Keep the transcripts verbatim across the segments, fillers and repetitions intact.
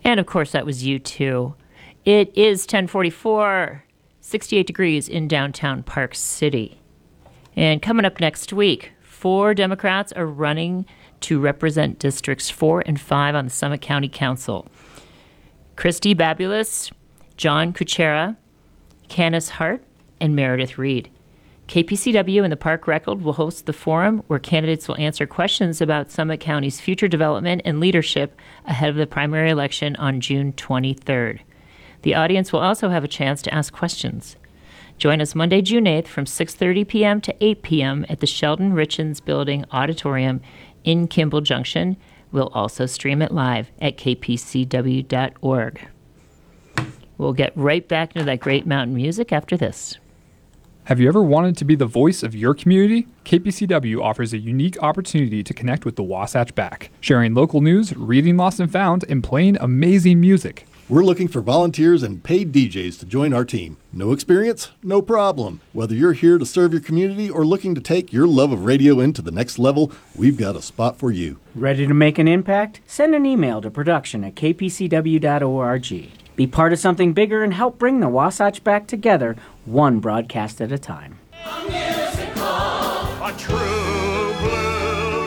And, of course, that was U two. It is ten forty-four, sixty-eight degrees in downtown Park City. And coming up next week, four Democrats are running to represent Districts four and five on the Summit County Council. Christy Babulous, John Kuchera, Candace Hart, and Meredith Reed. K P C W and the Park Record will host the forum where candidates will answer questions about Summit County's future development and leadership ahead of the primary election on June twenty-third. The audience will also have a chance to ask questions. Join us Monday, June eighth from six thirty p.m. to eight p.m. at the Sheldon Richens Building Auditorium in Kimball Junction. We'll also stream it live at k p c w dot org. We'll get right back into that great mountain music after this. Have you ever wanted to be the voice of your community? K P C W offers a unique opportunity to connect with the Wasatch Back, sharing local news, reading Lost and Found, and playing amazing music. We're looking for volunteers and paid D Js to join our team. No experience? No problem. Whether you're here to serve your community or looking to take your love of radio into the next level, we've got a spot for you. Ready to make an impact? Send an email to production at k p c w dot org. Be part of something bigger and help bring the Wasatch Back together, one broadcast at a time. A musical, a true blue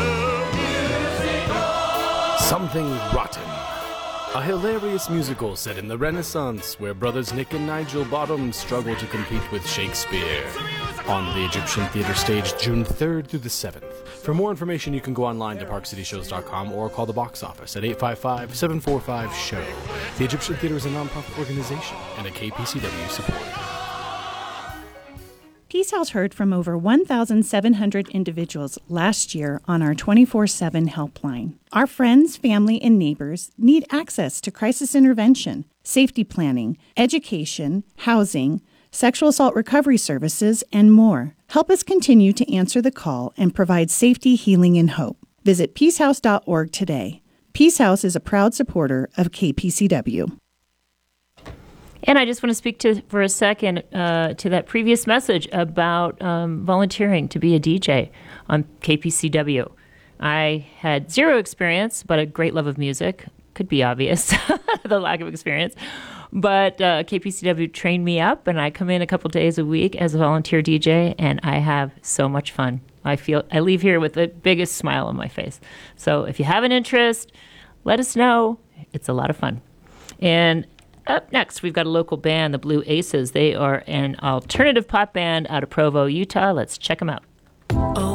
musical. Something Rotten. A hilarious musical set in the Renaissance where brothers Nick and Nigel Bottom struggle to compete with Shakespeare. On the Egyptian Theater stage June third through the seventh. For more information, you can go online to park city shows dot com or call the box office at eight five five, seven four five, S H O W. The Egyptian Theater is a nonprofit organization and a K P C W supporter. Peace House heard from over one thousand seven hundred individuals last year on our twenty-four seven helpline. Our friends, family, and neighbors need access to crisis intervention, safety planning, education, housing, sexual assault recovery services, and more. Help us continue to answer the call and provide safety, healing, and hope. Visit peace house dot org today. Peace House is a proud supporter of K P C W. And I just want to speak to for a second uh, to that previous message about um, volunteering to be a D J on K P C W. I had zero experience, but a great love of music. Could be obvious, the lack of experience. But uh, K P C W trained me up, and I come in a couple days a week as a volunteer D J, and I have so much fun. I feel I leave here with the biggest smile on my face. So if you have an interest, let us know. It's a lot of fun. And up next, we've got a local band, the Blue Aces. They are an alternative pop band out of Provo, Utah. Let's check them out.